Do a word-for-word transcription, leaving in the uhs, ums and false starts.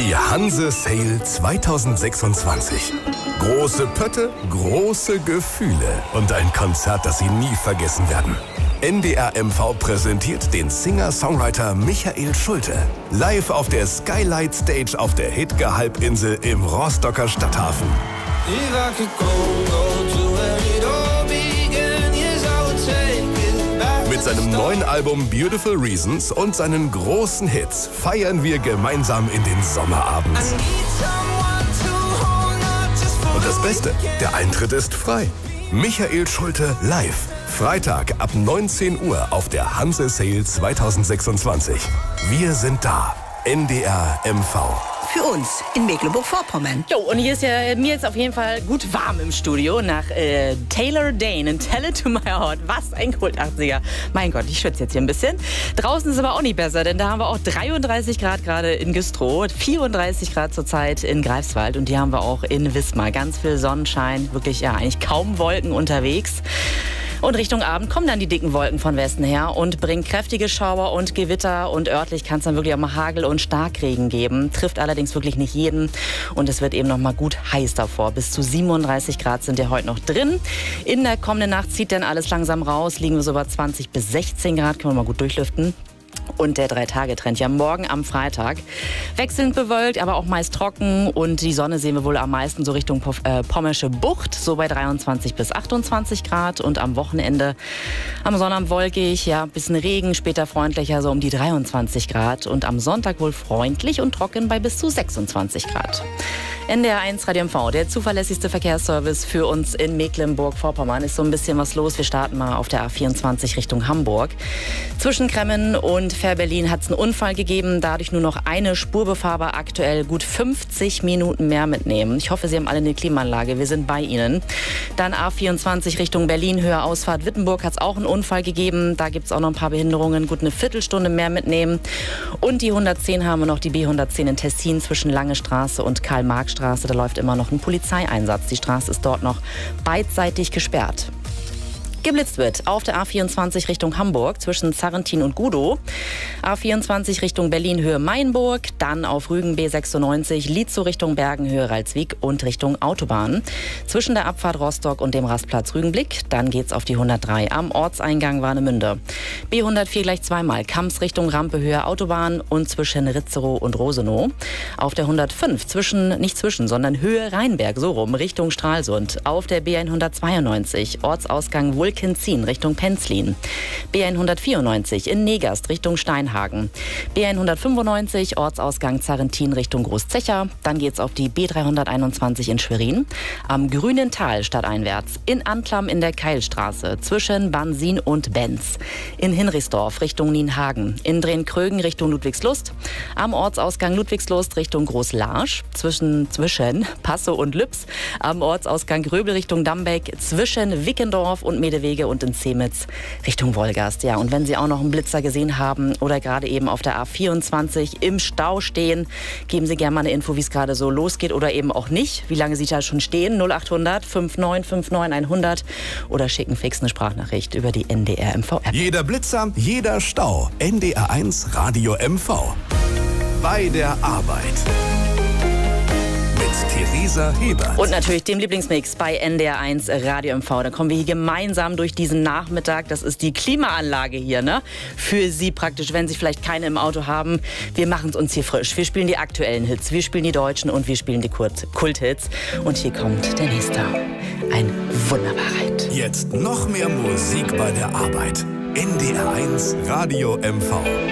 Die Hanse Sale zweitausendsechsundzwanzig. Große Pötte, große Gefühle und ein Konzert, das Sie nie vergessen werden. N D R M V präsentiert den Singer-Songwriter Michael Schulte. Live auf der Skylight Stage auf der Hidge-Halbinsel im Rostocker Stadthafen. Mit seinem neuen Album Beautiful Reasons und seinen großen Hits feiern wir gemeinsam in den Sommerabend. Und das Beste, der Eintritt ist frei. Michael Schulte live. Freitag ab neunzehn Uhr auf der Hanse Sale zweitausendsechsundzwanzig. Wir sind da. N D R M V. Für uns in Mecklenburg-Vorpommern. Jo, und hier ist ja mir jetzt auf jeden Fall gut warm im Studio nach äh, Taylor Dayne und Tell It To My Heart. Was ein Kult-achtziger. Mein Gott, ich schwitze jetzt hier ein bisschen. Draußen ist aber auch nicht besser, denn da haben wir auch dreiunddreißig Grad gerade in Güstrow, vierunddreißig Grad zurzeit in Greifswald und die haben wir auch in Wismar. Ganz viel Sonnenschein, wirklich ja eigentlich kaum Wolken unterwegs. Und Richtung Abend kommen dann die dicken Wolken von Westen her und bringen kräftige Schauer und Gewitter und örtlich kann es dann wirklich auch mal Hagel und Starkregen geben. Trifft allerdings wirklich nicht jeden und es wird eben noch mal gut heiß davor. Bis zu siebenunddreißig Grad sind ja heute noch drin. In der kommenden Nacht zieht dann alles langsam raus, liegen wir so bei zwanzig bis sechzehn Grad, können wir mal gut durchlüften. Und der Drei-Tage-Trend ja morgen am Freitag. Wechselnd bewölkt, aber auch meist trocken. Und die Sonne sehen wir wohl am meisten so Richtung äh, Pommersche Bucht, so bei dreiundzwanzig bis achtundzwanzig Grad. Und am Wochenende am Sonnabend wolkig, ja, bisschen Regen, später freundlicher, so um die dreiundzwanzig Grad. Und am Sonntag wohl freundlich und trocken bei bis zu sechsundzwanzig Grad. N D R eins Radio M V, der zuverlässigste Verkehrsservice für uns in Mecklenburg-Vorpommern. Ist so ein bisschen was los. Wir starten mal auf der A vierundzwanzig Richtung Hamburg. Zwischen Kremmen und Fähr-Berlin hat es einen Unfall gegeben. Dadurch nur noch eine Spur befahrbar. Aktuell gut fünfzig Minuten mehr mitnehmen. Ich hoffe, Sie haben alle eine Klimaanlage. Wir sind bei Ihnen. Dann A vierundzwanzig Richtung Berlin, Höhe Ausfahrt Wittenburg hat es auch einen Unfall gegeben. Da gibt es auch noch ein paar Behinderungen. Gut eine Viertelstunde mehr mitnehmen. Und die hundertzehn haben wir noch, die B hundertzehn in Tessin zwischen Lange Straße und Karl-Marx-Straße. Da läuft immer noch ein Polizeieinsatz. Die Straße ist dort noch beidseitig gesperrt. Geblitzt wird auf der A vierundzwanzig Richtung Hamburg zwischen Zarrentin und Gudow. A vierundzwanzig Richtung Berlin Höhe Mainburg, dann auf Rügen B sechsundneunzig, Lietzow Richtung Bergen Höhe Ralswiek und Richtung Autobahn. Zwischen der Abfahrt Rostock und dem Rastplatz Rügenblick, dann geht's auf die hundertdrei am Ortseingang Warnemünde. B hundertvier gleich zweimal, Kamps Richtung Rampe Höhe Autobahn und zwischen Ritzerow und Rosenow. Auf der hundertfünf zwischen, nicht zwischen, sondern Höhe Rheinberg, so rum, Richtung Stralsund. Auf der B hundertzweiundneunzig, Ortsausgang Wulkenzin Richtung Penzlin. B hundertvierundneunzig in Negast Richtung Steinhagen. B hundertfünfundneunzig Ortsausgang Zarrentin Richtung Großzecher. Dann geht's auf die B dreihunderteinundzwanzig in Schwerin. Am Grünen Tal stadteinwärts. In Anklam in der Keilstraße zwischen Bansin und Benz. In Hinrichsdorf Richtung Nienhagen. In Drehn-Krögen Richtung Ludwigslust. Am Ortsausgang Ludwigslust Richtung Großlarsch. Zwischen, zwischen Passow und Lübs. Am Ortsausgang Gröbel Richtung Dambeck. Zwischen Wickendorf und Medewege und in Zemitz Richtung Wolgast. Ja, und wenn Sie auch noch einen Blitzer gesehen haben oder gerade eben auf der A vierundzwanzig im Stau stehen, geben Sie gerne mal eine Info, wie es gerade so losgeht oder eben auch nicht. Wie lange Sie da schon stehen? null achthundert neunundfünfzig neunundfünfzig hundert oder schicken fix eine Sprachnachricht über die N D R M V App. Jeder Blitzer, jeder Stau. N D R eins Radio M V. Bei der Arbeit. Theresa Hebert. Und natürlich dem Lieblingsmix bei N D R eins Radio M V. Da kommen wir hier gemeinsam durch diesen Nachmittag. Das ist die Klimaanlage hier, ne? Für Sie praktisch, wenn Sie vielleicht keine im Auto haben. Wir machen es uns hier frisch. Wir spielen die aktuellen Hits, wir spielen die deutschen und wir spielen die Kult-Hits. Und hier kommt der nächste. Ein wunderbarer Hit. Jetzt noch mehr Musik bei der Arbeit. N D R eins Radio M V.